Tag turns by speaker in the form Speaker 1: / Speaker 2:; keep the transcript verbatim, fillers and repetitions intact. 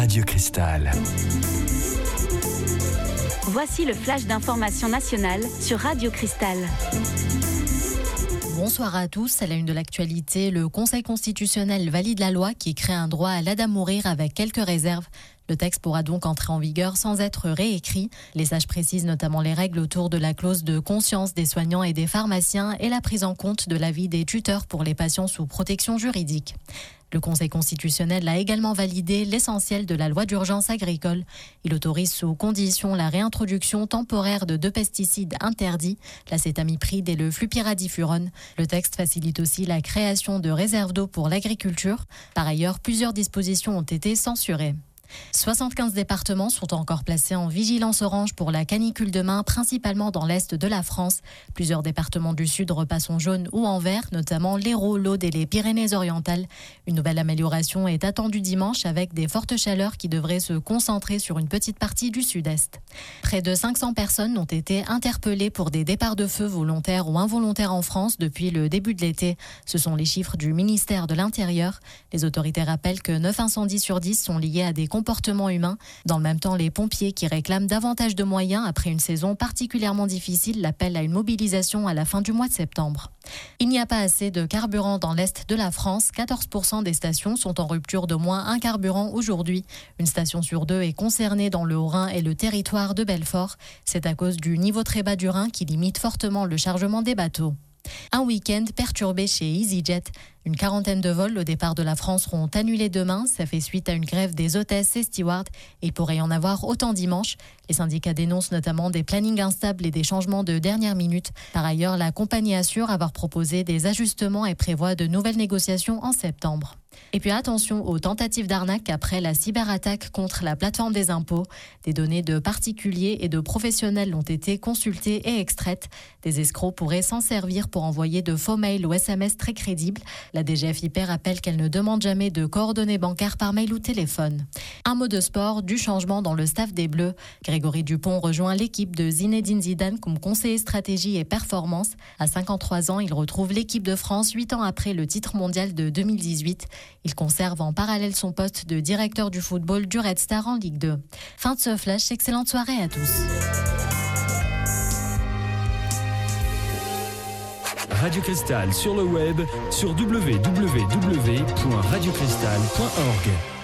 Speaker 1: Radio Cristal.
Speaker 2: Voici le flash d'information nationale sur Radio Cristal.
Speaker 3: Bonsoir à tous. À la une de l'actualité, le Conseil constitutionnel valide la loi qui crée un droit à l'aide à mourir avec quelques réserves. Le texte pourra donc entrer en vigueur sans être réécrit. Les sages précisent notamment les règles autour de la clause de conscience des soignants et des pharmaciens et la prise en compte de l'avis des tuteurs pour les patients sous protection juridique. Le Conseil constitutionnel a également validé l'essentiel de la loi d'urgence agricole. Il autorise sous condition la réintroduction temporaire de deux pesticides interdits, l'acétamipride et le flupiradifurone. Le texte facilite aussi la création de réserves d'eau pour l'agriculture. Par ailleurs, plusieurs dispositions ont été censurées. soixante-quinze départements sont encore placés en vigilance orange pour la canicule demain, principalement dans l'est de la France. Plusieurs départements du sud repassent en jaune ou en vert, notamment l'Hérault, l'Aude et les Pyrénées-Orientales. Une nouvelle amélioration est attendue dimanche avec des fortes chaleurs qui devraient se concentrer sur une petite partie du sud-est. Près de cinq cents personnes ont été interpellées pour des départs de feu volontaires ou involontaires en France depuis le début de l'été. Ce sont les chiffres du ministère de l'Intérieur. Les autorités rappellent que neuf incendies sur dix sont liés à des comportement humain. Dans le même temps, les pompiers qui réclament davantage de moyens après une saison particulièrement difficile l'appellent à une mobilisation à la fin du mois de septembre. Il n'y a pas assez de carburant dans l'est de la France. quatorze pour cent des stations sont en rupture d'au moins un carburant aujourd'hui. Une station sur deux est concernée dans le Haut-Rhin et le territoire de Belfort. C'est à cause du niveau très bas du Rhin qui limite fortement le chargement des bateaux. Un week-end perturbé chez EasyJet. Une quarantaine de vols au départ de la France seront annulés demain. Ça fait suite à une grève des hôtesses et stewards. Et il pourrait y en avoir autant dimanche. Les syndicats dénoncent notamment des plannings instables et des changements de dernière minute. Par ailleurs, la compagnie assure avoir proposé des ajustements et prévoit de nouvelles négociations en septembre. Et puis attention aux tentatives d'arnaque après la cyberattaque contre la plateforme des impôts. Des données de particuliers et de professionnels ont été consultées et extraites. Des escrocs pourraient s'en servir pour envoyer de faux mails ou S M S très crédibles. La D G F I P rappelle qu'elle ne demande jamais de coordonnées bancaires par mail ou téléphone. Un mot de sport, du changement dans le staff des Bleus. Grégory Dupont rejoint l'équipe de Zinedine Zidane comme conseiller stratégie et performance. À cinquante-trois ans, il retrouve l'équipe de France huit ans après le titre mondial de deux mille dix-huit. Il conserve en parallèle son poste de directeur du football du Red Star en Ligue deux. Fin de ce flash, excellente soirée à tous.
Speaker 1: Radio Cristal sur le web sur w w w point radio cristal point org.